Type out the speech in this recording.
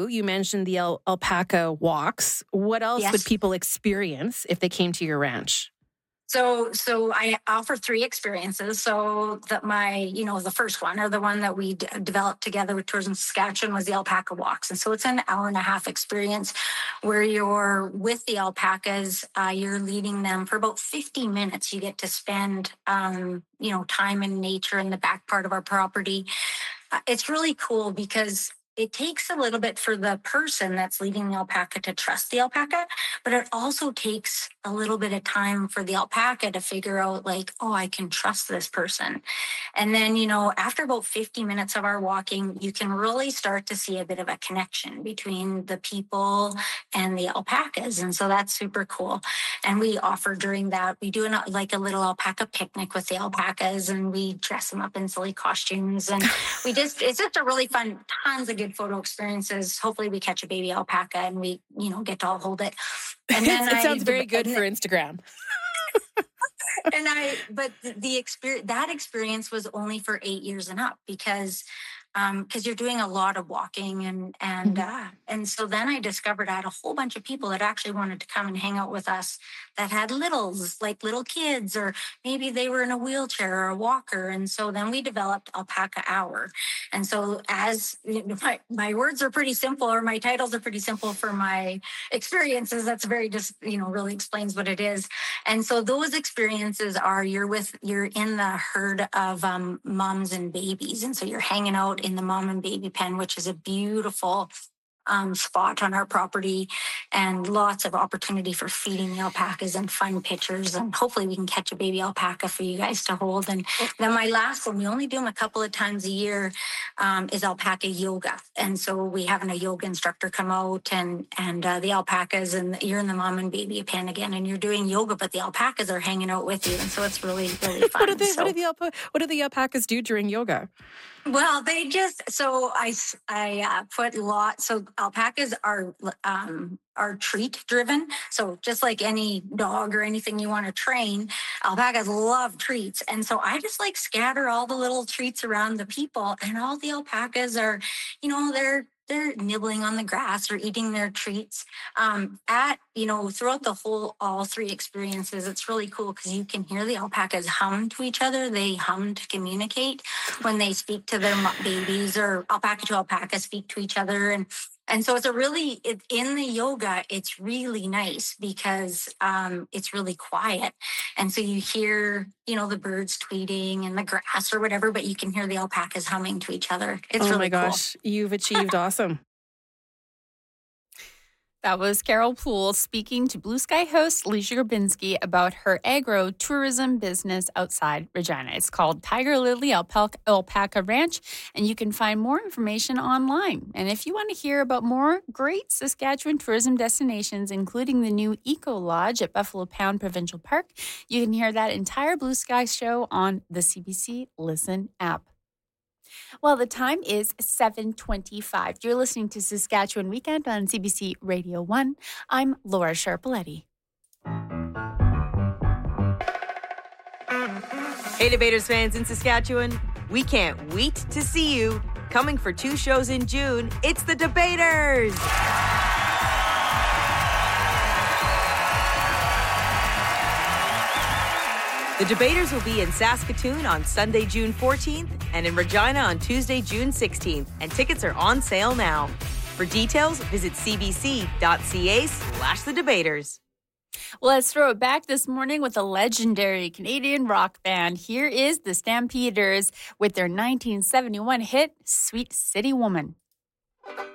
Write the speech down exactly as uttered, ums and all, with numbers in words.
you, you mentioned the al- alpaca walks. What else Yes. would people experience if they came to your ranch? So, so I offer three experiences. So that my, you know, the first one, or the one that we d- developed together with Tourism Saskatchewan, was the alpaca walks. And so it's an hour and a half experience where you're with the alpacas. Uh, you're leading them for about fifty minutes. You get to spend, um, you know, time in nature in the back part of our property. Uh, it's really cool because it takes a little bit for the person that's leading the alpaca to trust the alpaca, but it also takes a little bit of time for the alpaca to figure out, like, oh, I can trust this person. And then, you know, after about fifty minutes of our walking, you can really start to see a bit of a connection between the people and the alpacas. And so that's super cool. And we offer during that, we do an, like a little alpaca picnic with the alpacas, and we dress them up in silly costumes. And we just, it's just a really fun, tons of good photo experiences. Hopefully we catch a baby alpaca and we, you know, get to all hold it. And then it I, sounds very good for Instagram. and I, but the experience, that experience was only for eight years and up, because um, because you're doing a lot of walking, and and Mhm. uh, and so then I discovered I had a whole bunch of people that actually wanted to come and hang out with us that had littles, like little kids, or maybe they were in a wheelchair or a walker. And so then we developed Alpaca Hour. And so as you know, my, my words are pretty simple, or my titles are pretty simple for my experiences. That's very just, you know, really explains what it is. And so those experiences are you're with, you're in the herd of um, moms and babies. And so you're hanging out in the mom and baby pen, which is a beautiful um, spot on our property, and lots of opportunity for feeding the alpacas and fun pictures. And hopefully we can catch a baby alpaca for you guys to hold. And then my last one, we only do them a couple of times a year, um, is alpaca yoga. And so we having a yoga instructor come out, and and uh, the alpacas, and you're in the mom and baby pen again, and you're doing yoga, but the alpacas are hanging out with you. And so it's really, really fun. What do they? So, what do the alpa- What do the alpacas do during yoga? well, they just, so I, I uh, put lots, so alpacas are, um, are treat driven. So just like any dog or anything you want to train, alpacas love treats. And so I just like scatter all the little treats around the people, and all the alpacas are, you know, they're, they're nibbling on the grass or eating their treats. Um, at, you know, throughout the whole, all three experiences, it's really cool because you can hear the alpacas hum to each other. They hum to communicate when they speak to their babies, or alpaca to alpaca speak to each other. And and so it's a really, it, in the yoga, it's really nice because um, it's really quiet. And so you hear, you know, the birds tweeting and the grass or whatever, but you can hear the alpacas humming to each other. It's oh really my gosh, cool. You've achieved awesome. That was Carol Poole speaking to Blue Sky host Leisha Grabinski about her agro-tourism business outside Regina. It's called Tiger Lily Alpaca, Alpaca Ranch, and you can find more information online. And if you want to hear about more great Saskatchewan tourism destinations, including the new Eco Lodge at Buffalo Pound Provincial Park, you can hear that entire Blue Sky show on the C B C Listen app. Well, the time is seven twenty-five. You're listening to Saskatchewan Weekend on C B C Radio one. I'm Laura Sharpaletti. Hey, Debaters fans in Saskatchewan. We can't wait to see you. Coming for two shows in June, it's the Debaters. The Debaters will be in Saskatoon on Sunday, June fourteenth, and in Regina on Tuesday, June sixteenth, and tickets are on sale now. For details, visit cbc.ca slash the debaters. Well, let's throw it back this morning with a legendary Canadian rock band. Here is the Stampeders with their nineteen seventy-one hit, Sweet City Woman.